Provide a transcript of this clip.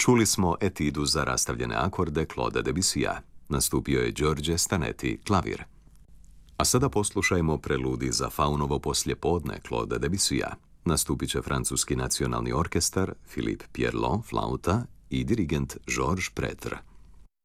Čuli smo etidu za rastavljene akorde Claude Debussya. Nastupio je Giorgio Stanetti, klavir. A sada poslušajmo preludi za Faunovo poslijepodne Claude Debussya. Nastupit će Francuski nacionalni orkestar, Philippe Pierlot, flauta i dirigent Georges Pretre.